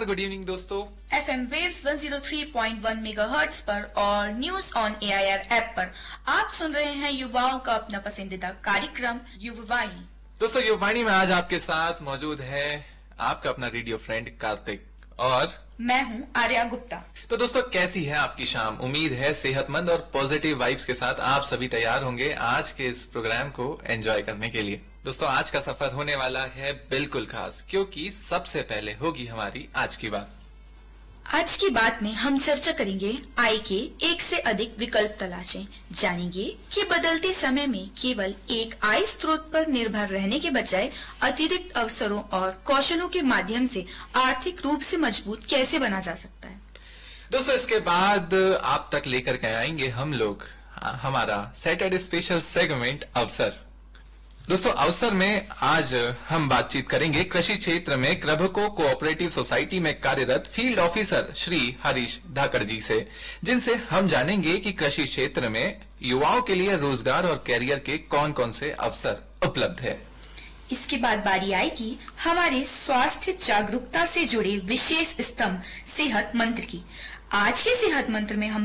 Good evening दोस्तों। FM waves 103.1 megahertz पर और न्यूज ऑन AIR ऐप पर आप सुन रहे हैं युवाओं का अपना पसंदीदा कार्यक्रम युववाणी। दोस्तों युववाणी में आज आपके साथ मौजूद है आपका अपना रेडियो फ्रेंड कार्तिक और मैं हूं आर्या गुप्ता। तो दोस्तों कैसी है आपकी शाम? उम्मीद है सेहतमंद और पॉजिटिव वाइब्स के साथ आप सभी तैयार होंगे आज के इस प्रोग्राम को एंजॉय करने के लिए। दोस्तों आज का सफर होने वाला है बिल्कुल खास, क्योंकि सबसे पहले होगी हमारी आज की बात। आज की बात में हम चर्चा करेंगे आय के एक से अधिक विकल्प तलाशें। जानेंगे कि बदलते समय में केवल एक आय स्रोत पर निर्भर रहने के बजाय अतिरिक्त अवसरों और कौशलों के माध्यम से आर्थिक रूप से मजबूत कैसे बना जा सकता है। दोस्तों इसके बाद आप तक लेकर के आएंगे हम लोग हमारा सैटरडे स्पेशल सेगमेंट अवसर। दोस्तों अवसर में आज हम बातचीत करेंगे कृषि क्षेत्र में क्रभको कोऑपरेटिव सोसाइटी में कार्यरत फील्ड ऑफिसर श्री हरीश धाकड़ जी से, जिनसे हम जानेंगे कि कृषि क्षेत्र में युवाओं के लिए रोजगार और कैरियर के कौन कौन से अवसर उपलब्ध है। इसके बाद बारी आएगी हमारे स्वास्थ्य जागरूकता से जुड़े विशेष स्तंभ सेहत मंत्र की। आज के सेहत मंत्र में हम